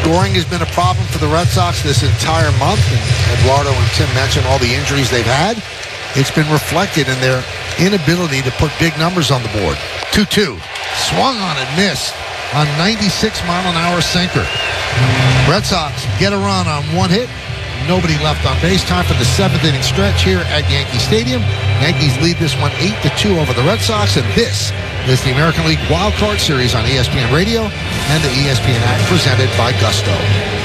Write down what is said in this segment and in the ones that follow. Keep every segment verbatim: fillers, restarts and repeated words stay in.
Scoring has been a problem for the Red Sox this entire month, and Eduardo and Tim mentioned all the injuries they've had. It's been reflected in their inability to put big numbers on the board. two two. Swung on and missed on ninety-six mile an hour sinker. Red Sox get a run on one hit. Nobody left on base. Time for the seventh inning stretch here at Yankee Stadium. Yankees lead this one eight to two over the Red Sox, and this is the American League Wild Card Series on E S P N Radio and the E S P N app presented by Gusto.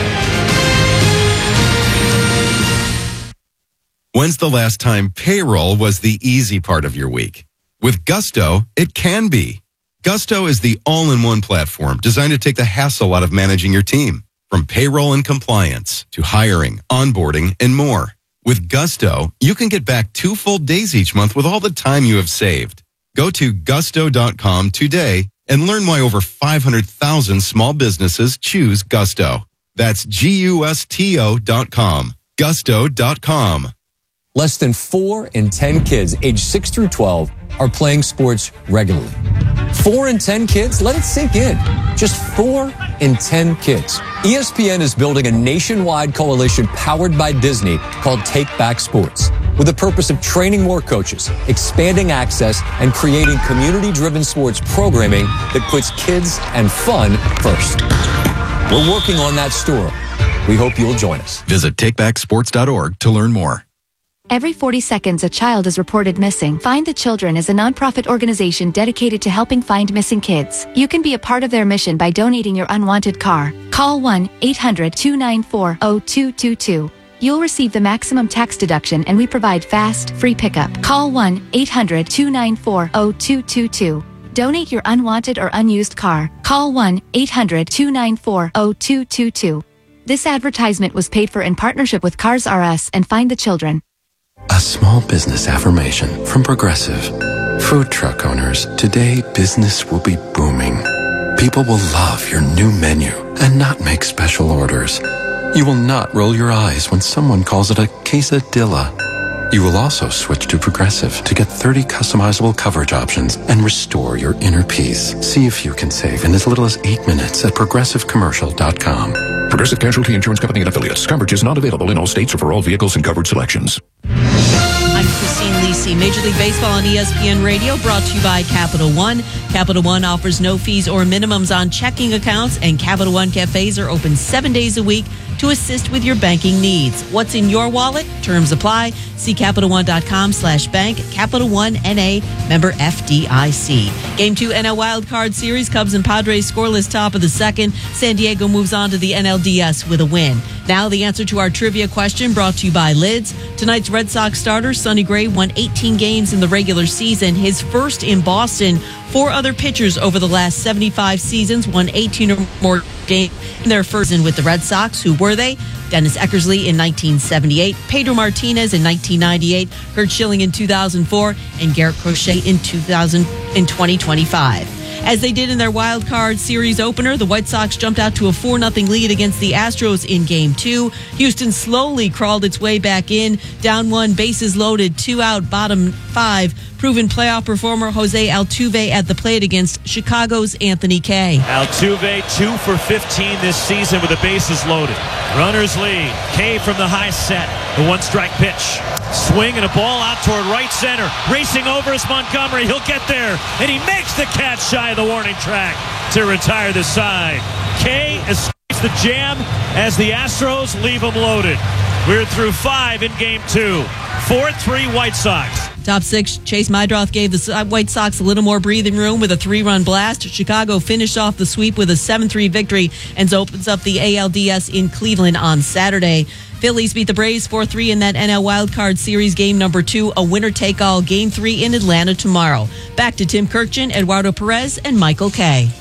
When's the last time payroll was the easy part of your week? With Gusto, it can be. Gusto is the all-in-one platform designed to take the hassle out of managing your team. From payroll and compliance to hiring, onboarding, and more. With Gusto, you can get back two full days each month with all the time you have saved. Go to gusto dot com today and learn why over five hundred thousand small businesses choose Gusto. That's G U S T O dot com. gusto dot com. Less than four in ten kids aged six through twelve are playing sports regularly. Four in ten kids? Let it sink in. Just four in ten kids. E S P N is building a nationwide coalition powered by Disney called Take Back Sports, with the purpose of training more coaches, expanding access, and creating community-driven sports programming that puts kids and fun first. We're working on that story. We hope you'll join us. Visit take back sports dot org to learn more. Every forty seconds, a child is reported missing. Find the Children is a nonprofit organization dedicated to helping find missing kids. You can be a part of their mission by donating your unwanted car. Call one eight hundred two nine four zero two two two. You'll receive the maximum tax deduction, and we provide fast, free pickup. Call one eight hundred two nine four zero two two two. Donate your unwanted or unused car. Call one eight hundred two nine four zero two two two. This advertisement was paid for in partnership with Cars R Us and Find the Children. A small business affirmation from Progressive. Food truck owners, today business will be booming. People will love your new menu and not make special orders. You will not roll your eyes when someone calls it a quesadilla. You will also switch to Progressive to get thirty customizable coverage options and restore your inner peace. See if you can save in as little as eight minutes at progressive commercial dot com. Progressive Casualty Insurance Company and Affiliates. Coverage is not available in all states or for all vehicles and coverage selections. I'm Christine Lisi. Major League Baseball on E S P N Radio, brought to you by Capital One. Capital One offers no fees or minimums on checking accounts, and Capital One cafes are open seven days a week to assist with your banking needs. What's in your wallet? Terms apply. See Capital One dot com slash bank. Capital One N A, member F D I C. Game two N L Wild Card Series. Cubs and Padres scoreless top of the second. San Diego moves on to the N L D S with a win. Now the answer to our trivia question, brought to you by Lids. Tonight's Red Sox starter, Sonny Gray, won eighteen games in the regular season, his first in Boston. Four other pitchers over the last seventy-five seasons won eighteen or more games in their first season with the Red Sox. Who were they? Dennis Eckersley in nineteen seventy-eight, Pedro Martinez in nineteen ninety-eight, Curt Schilling in two thousand four, and Garrett Crochet in two thousand in twenty twenty-five. As they did in their wild card series opener, the White Sox jumped out to a four nothing lead against the Astros in game two. Houston slowly crawled its way back in, down one, bases loaded, two out, bottom five. Proven playoff performer Jose Altuve at the plate against Chicago's Anthony Kay. Altuve two for fifteen this season with the bases loaded. Runners lead. Kay from the high set. The one strike pitch. Swing and a ball out toward right center. Racing over is Montgomery. He'll get there. And he makes the catch shy of the warning track to retire the side. Kay escapes the jam as the Astros leave him loaded. We're through five in game two. four three White Sox. Top six, Chase Meidroth gave the White Sox a little more breathing room with a three-run blast. Chicago finished off the sweep with a seven three victory and opens up the A L D S in Cleveland on Saturday. Phillies beat the Braves four three in that N L Wildcard Series game number two, a winner-take-all game three in Atlanta tomorrow. Back to Tim Kirkjian, Eduardo Perez, and Michael Kay.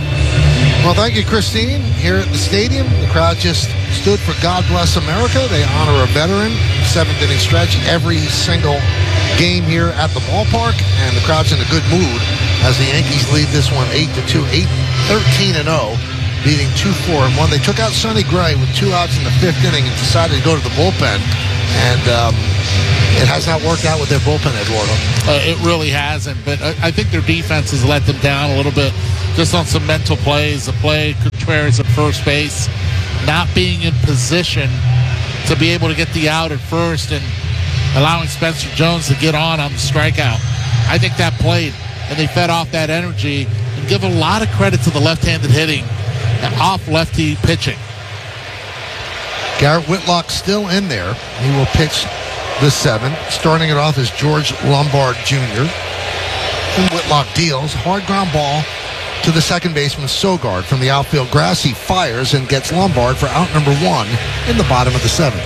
Well, thank you, Christine. Here at the stadium, the crowd just stood for God Bless America. They honor a veteran, seventh inning stretch, every single game here at the ballpark, and the crowd's in a good mood as the Yankees lead this one eight to two, eight thirteen and oh, beating two four and one. They took out Sonny Gray with two outs in the fifth inning and decided to go to the bullpen, and um, it has not worked out with their bullpen, Eduardo. Uh, it really hasn't, but I, I think their defense has let them down a little bit just on some mental plays. The play Contreras at first base not being in position to be able to get the out at first and allowing Spencer Jones to get on on the strikeout. I think that played, and they fed off that energy, and give a lot of credit to the left-handed hitting and off lefty pitching. Garrett Whitlock still in there. He will pitch the seventh. Starting it off is George Lombard Junior And Whitlock deals. Hard ground ball to the second baseman Sogard from the outfield grass. He fires and gets Lombard for out number one in the bottom of the seventh.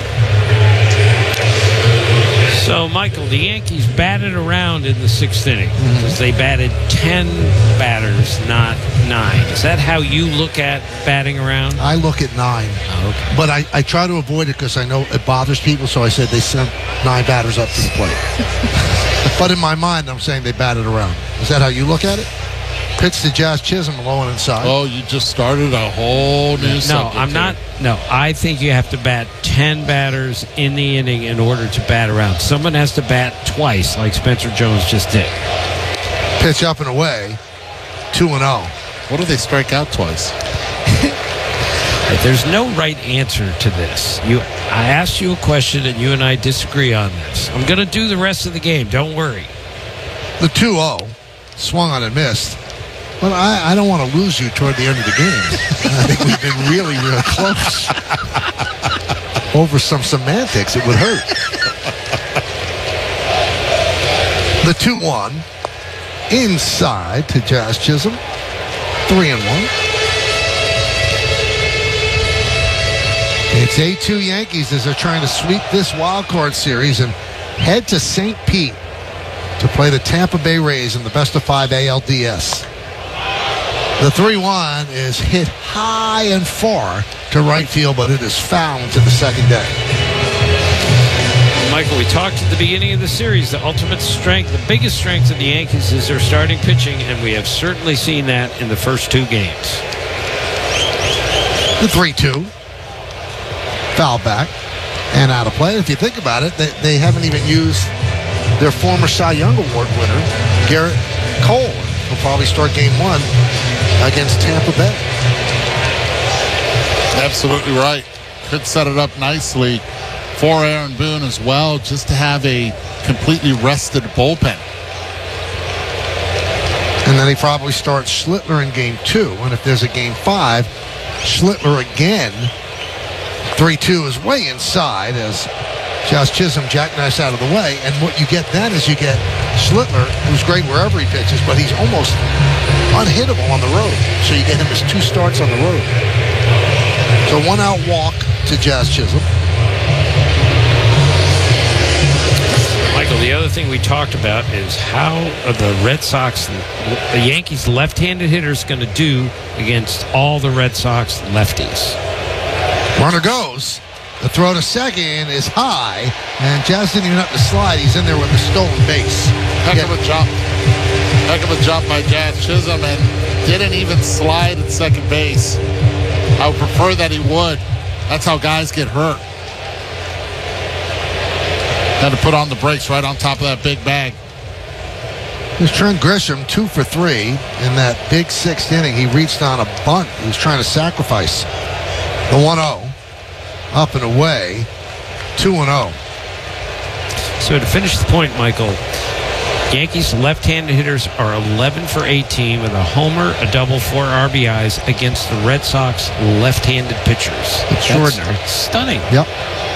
So, Michael, the Yankees batted around in the sixth inning because mm-hmm. they batted ten batters, not nine. Is that how you look at batting around? I look at nine. Oh, okay. But I, I try to avoid it because I know it bothers people, so I said they sent nine batters up to the plate. But in my mind, I'm saying they batted around. Is that how you look at it? Pitch to Jazz Chisholm, low and inside. Oh, you just started a whole new no, subject. No, I'm here. not. No, I think you have to bat ten batters in the inning in order to bat around. Someone has to bat twice, like Spencer Jones just did. Pitch up and away, two and oh. What if they strike out twice? There's no right answer to this. You, I asked you a question, and you and I disagree on this. I'm going to do the rest of the game. Don't worry. The two oh, swung on and missed. But I, I don't want to lose you toward the end of the game. I think we've been really, really close. Over some semantics, it would hurt. The two one, inside to Jazz Chisholm. three and one. It's eight two Yankees as they're trying to sweep this wild card series and head to Saint Pete to play the Tampa Bay Rays in the best of five A L D S. The three one is hit high and far to right field, but it is fouled to the second deck. Michael, we talked at the beginning of the series, the ultimate strength, the biggest strength of the Yankees is their starting pitching, and we have certainly seen that in the first two games. The three two. Foul back and out of play. If you think about it, they, they haven't even used their former Cy Young Award winner, Garrett Cole, will probably start game one against Tampa Bay. Absolutely right. Could set it up nicely for Aaron Boone as well, just to have a completely rested bullpen. And then he probably starts Schlittler in game two. And if there's a game five, Schlittler again. three two is way inside as Josh Chisholm jackknives out of the way. And what you get then is you get Schlittler, who's great wherever he pitches, but he's almost unhittable on the road. So you get him as two starts on the road. So one out walk to Josh Chisholm. Michael, the other thing we talked about is how are the Red Sox, the Yankees left-handed hitters going to do against all the Red Sox lefties? Runner goes. The throw to second is high, and Jazz didn't even have to slide. He's in there with the stolen base. Heck of a jump. Heck of a jump by Jazz Chisholm, and didn't even slide at second base. I would prefer that he would. That's how guys get hurt. Had to put on the brakes right on top of that big bag. Here's Trent Grisham, two for three in that big sixth inning. He reached on a bunt. He was trying to sacrifice the one oh. Up and away, two and oh. So to finish the point, Michael, Yankees left-handed hitters are eleven for eighteen with a homer, a double, four R B Is against the Red Sox left-handed pitchers. Extraordinary. That's stunning. Yep.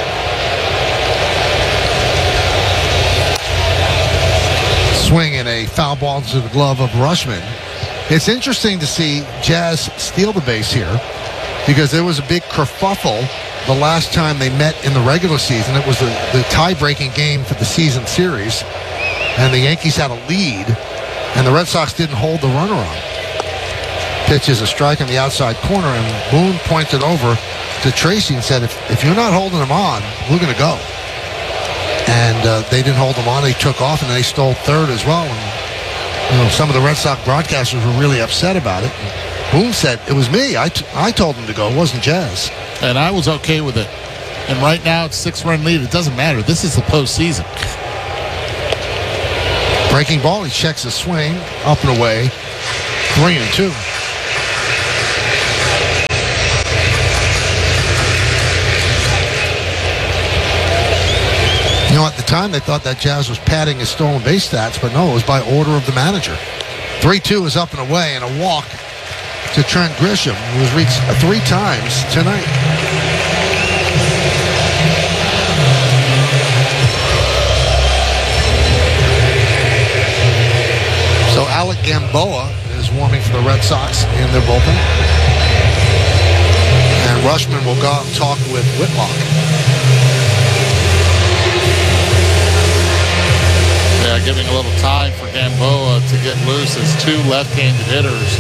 Swing and a foul ball to the glove of Rushman. It's interesting to see Jazz steal the base here because there was a big kerfuffle the last time they met in the regular season. It was the, the tie-breaking game for the season series, and the Yankees had a lead, and the Red Sox didn't hold the runner on. Pitch is a strike on the outside corner, and Boone pointed over to Tracy and said, if, if you're not holding him on, we're going to go. And uh, they didn't hold him on. They took off, and they stole third as well. And, you know, some of the Red Sox broadcasters were really upset about it. And Boone said, it was me. I, t- I told him to go. It wasn't Jazz. And I was okay with it. And right now, it's six-run lead. It doesn't matter. This is the postseason. Breaking ball. He checks the swing. Up and away. Three and two. time, they thought that Jazz was padding his stolen base stats, but no, it was by order of the manager. three two is up and away, and a walk to Trent Grisham, who was reached three times tonight. So Alec Gamboa is warming for the Red Sox in their bullpen. And Rushman will go out and talk with Whitlock. Yeah, giving a little time for Gamboa to get loose as two left-handed hitters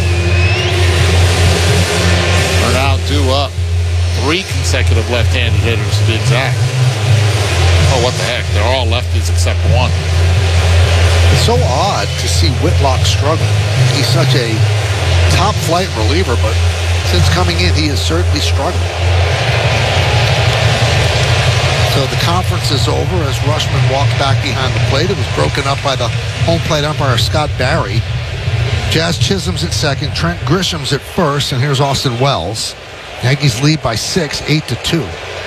are now due up. Three consecutive left-handed hitters to be exact. Oh, what the heck. They're all lefties except one. It's so odd to see Whitlock struggle. He's such a top-flight reliever, but since coming in, he has certainly struggled. So the conference is over as Rushman walked back behind the plate. It was broken up by the home plate umpire, Scott Barry. Jazz Chisholm's at second, Trent Grisham's at first, and here's Austin Wells. Yankees lead by six, eight to two.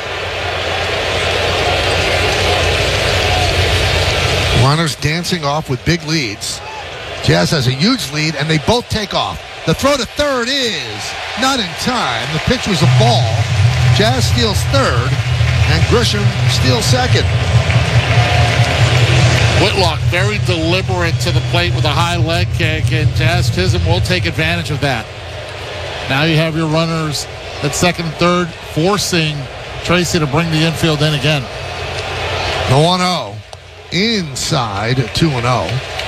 Runners dancing off with big leads. Jazz has a huge lead, and they both take off. The throw to third is not in time. The pitch was a ball. Jazz steals third, and Grisham steals second. Whitlock very deliberate to the plate with a high leg kick, and Jazz Chisholm will take advantage of that. Now you have your runners at second and third, forcing Tracy to bring the infield in again. The one oh. Inside two and oh.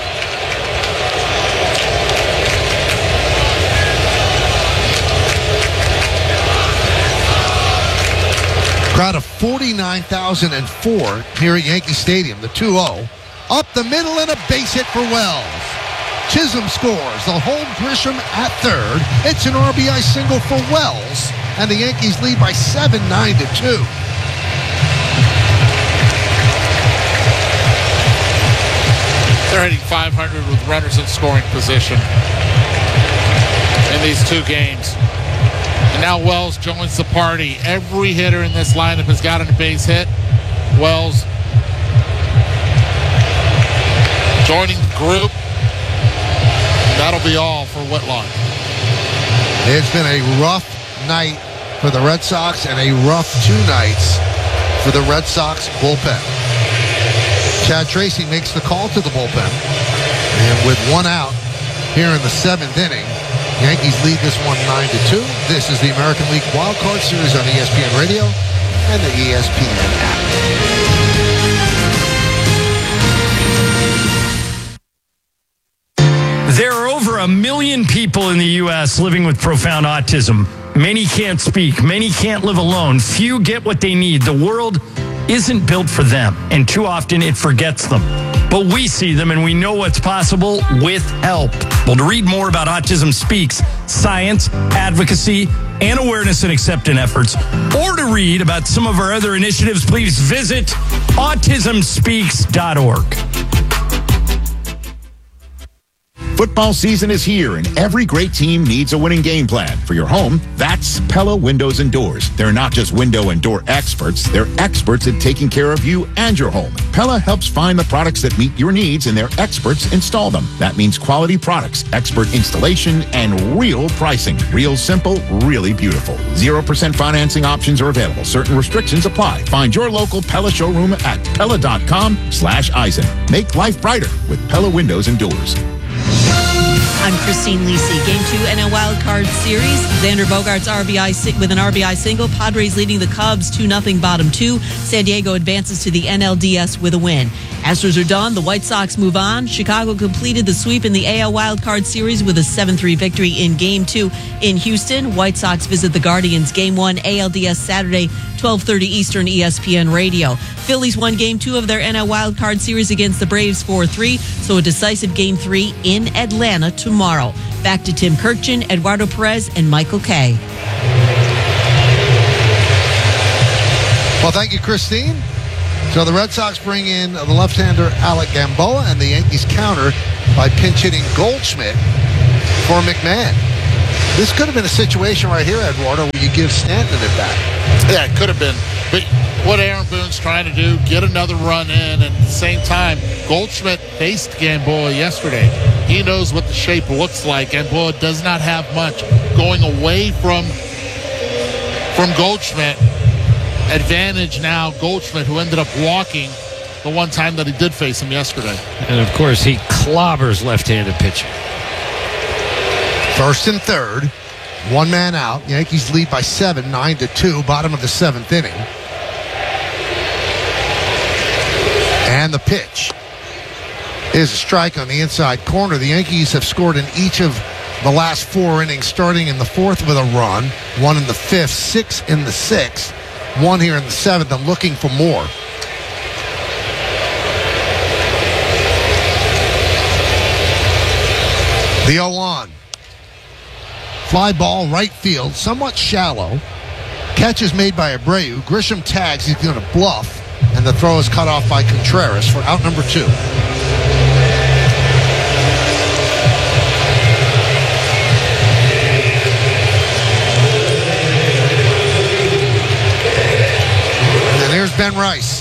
Crowd of forty-nine thousand four here at Yankee Stadium. The two oh. Up the middle and a base hit for Wells. Chisholm scores. They'll hold Grisham at third. It's an R B I single for Wells. And the Yankees lead by seven, nine to two. They're hitting five hundred with runners in scoring position in these two games. And now Wells joins the party. Every hitter in this lineup has gotten a base hit. Wells joining the group. That'll be all for Whitlock. It's been a rough night for the Red Sox and a rough two nights for the Red Sox bullpen. Chad Tracy makes the call to the bullpen. And with one out here in the seventh inning, Yankees lead this one nine to two. This is the American League Wild Card Series on E S P N Radio and the E S P N app. There are over a million people in the U S living with profound autism. Many can't speak. Many can't live alone. Few get what they need. The world isn't built for them, and too often it forgets them. But we see them, and we know what's possible with help. Well, to read more about Autism Speaks, science, advocacy, and awareness and acceptance efforts, or to read about some of our other initiatives, please visit autism speaks dot org. Football season is here, and every great team needs a winning game plan. For your home, that's Pella Windows and Doors. They're not just window and door experts, they're experts at taking care of you and your home. Pella helps find the products that meet your needs, and their experts install them. That means quality products, expert installation, and real pricing. Real simple, really beautiful. zero percent financing options are available. Certain restrictions apply. Find your local Pella showroom at Pella.com slash Eisen. Make life brighter with Pella Windows and Doors. I'm Christine Lisi. Game two N L Wild Card Series. Xander Bogaerts R B I with an R B I single. Padres leading the Cubs two nothing bottom two. San Diego advances to the N L D S with a win. Astros are done. The White Sox move on. Chicago completed the sweep in the A L Wild Card Series with a seven three victory in Game two in Houston. White Sox visit the Guardians. Game one A L D S Saturday, twelve thirty Eastern, E S P N Radio. Phillies won Game two of their N L Wild Card Series against the Braves four three, so a decisive Game three in Atlanta tomorrow. Back to Tim Kirkchin, Eduardo Perez, and Michael Kay. Well, thank you, Christine. So the Red Sox bring in the left-hander Alec Gamboa, and the Yankees counter by pinch-hitting Goldschmidt for McMahon. This could have been a situation right here, Eduardo, where you give Stanton it back. Yeah, it could have been. But what Aaron Boone's trying to do, get another run in, and at the same time, Goldschmidt faced Gamboa yesterday. He knows what the shape looks like. Gamboa does not have much. Going away from, from Goldschmidt, advantage now Goldschmidt, who ended up walking the one time that he did face him yesterday. And, of course, he clobbers left-handed pitcher. First and third. One man out. Yankees lead by seven, nine to two, bottom of the seventh inning. And the pitch is a strike on the inside corner. The Yankees have scored in each of the last four innings, starting in the fourth with a run, one in the fifth, six in the sixth, one here in the seventh, and looking for more. The oh one. Fly ball, right field, somewhat shallow. Catch is made by Abreu. Grisham tags. He's going to bluff. And the throw is cut off by Contreras for out number two. And here's Ben Rice.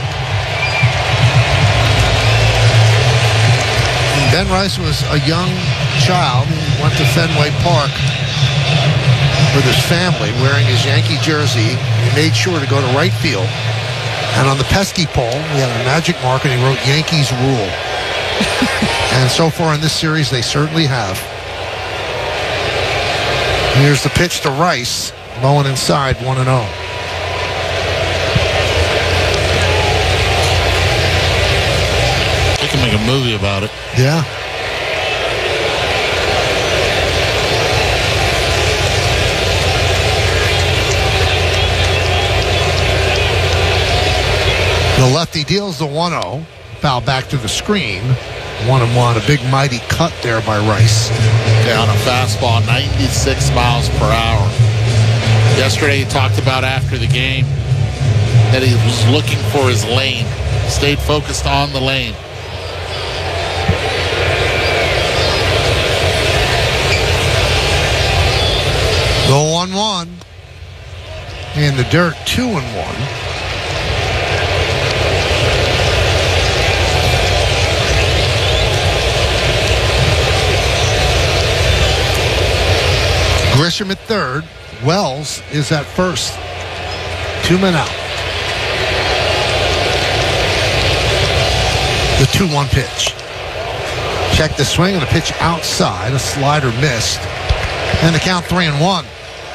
And Ben Rice was a young child. He went to Fenway Park with his family wearing his Yankee jersey. He made sure to go to right field. And on the pesky pole, we had a magic mark, and he wrote Yankees rule. And so far in this series, they certainly have. Here's the pitch to Rice. Low and inside, one and oh. They can make a movie about it. Yeah. The lefty deals the one oh. Foul back to the screen. One and one. A big mighty cut there by Rice. Okay, on a fastball, ninety-six miles per hour. Yesterday he talked about after the game that he was looking for his lane. Stayed focused on the lane. The one one. In the dirt, two and one. Grisham at third. Wells is at first. Two men out. The two one pitch. Check the swing and a pitch outside. A slider missed. And the count three and one.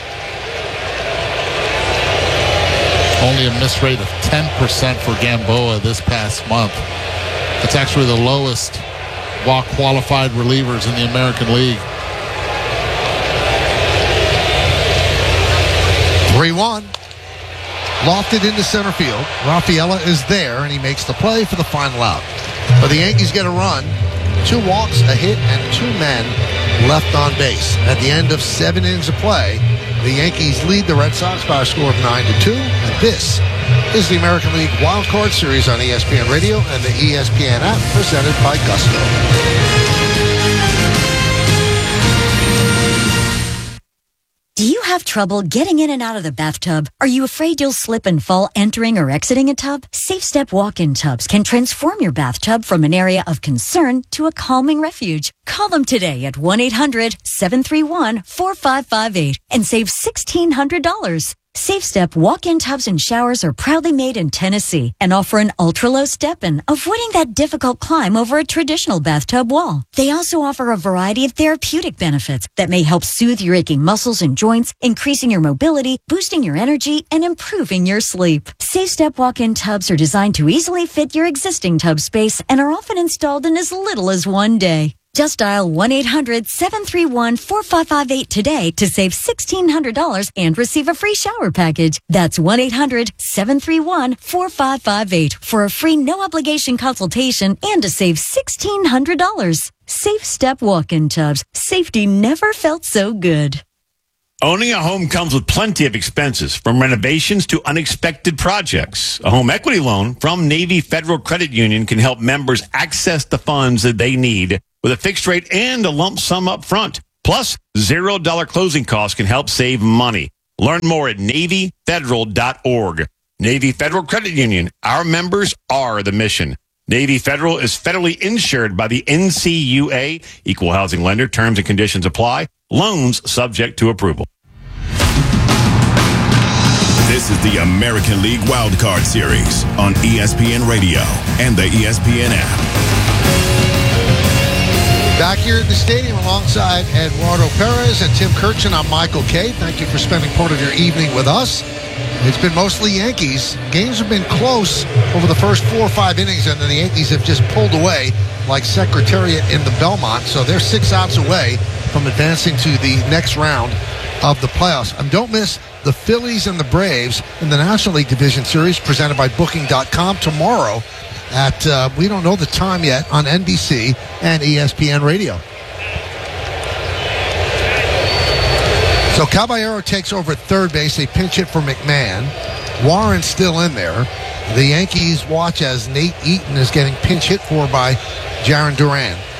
Only a miss rate of ten percent for Gamboa this past month. That's actually the lowest walk qualified relievers in the American League. three one. Lofted into center field. Rafaela is there, and he makes the play for the final out. But the Yankees get a run. Two walks, a hit, and two men left on base. At the end of seven innings of play, the Yankees lead the Red Sox by a score of nine to two. And this is the American League Wild Card Series on E S P N Radio and the E S P N app, presented by Gusto. Do you have trouble getting in and out of the bathtub? Are you afraid you'll slip and fall entering or exiting a tub? Safe Step walk-in tubs can transform your bathtub from an area of concern to a calming refuge. Call them today at one eight hundred seven three one four five five eight and save sixteen hundred dollars. Safe Step walk-in tubs and showers are proudly made in Tennessee and offer an ultra-low step-in, avoiding that difficult climb over a traditional bathtub wall. They also offer a variety of therapeutic benefits that may help soothe your aching muscles and joints, increasing your mobility, boosting your energy, and improving your sleep. Safe Step walk-in tubs are designed to easily fit your existing tub space and are often installed in as little as one day. Just dial one eight hundred seven three one four five five eight today to save sixteen hundred dollars and receive a free shower package. That's one eight hundred seven three one four five five eight for a free no-obligation consultation and to save sixteen hundred dollars. Safe Step walk-in tubs. Safety never felt so good. Owning a home comes with plenty of expenses, from renovations to unexpected projects. A home equity loan from Navy Federal Credit Union can help members access the funds that they need with a fixed rate and a lump sum up front. Plus, zero dollar closing costs can help save money. Learn more at Navy Federal dot org. Navy Federal Credit Union. Our members are the mission. Navy Federal is federally insured by the N C U A. Equal housing lender. Terms and conditions apply. Loans subject to approval. This is the American League Wildcard Series on E S P N Radio and the E S P N app. Back here at the stadium alongside Eduardo Perez and Tim Kirchin, I'm Michael Kay. Thank you for spending part of your evening with us. It's been mostly Yankees. Games have been close over the first four or five innings, and then the Yankees have just pulled away like Secretariat in the Belmont. So they're six outs away from advancing to the next round of the playoffs. And don't miss the Phillies and the Braves in the National League Division Series presented by Booking dot com tomorrow at, uh, we don't know the time yet, on N B C and E S P N Radio. So Caballero takes over at third base. A pinch hit for McMahon. Warren's still in there. The Yankees watch as Nate Eaton is getting pinch hit for by Jarren Duran.